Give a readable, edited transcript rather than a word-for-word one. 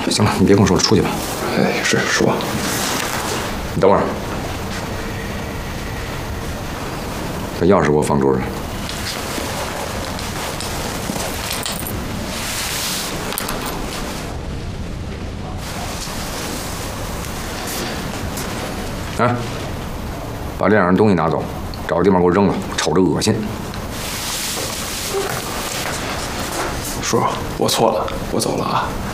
行了，你别跟我说了，出去吧。 哎，是说。 你等会儿，把钥匙给我放桌上。哎，把这两样东西拿走，找个地方给我扔了，瞅着恶心。 叔，我错了，我走了啊。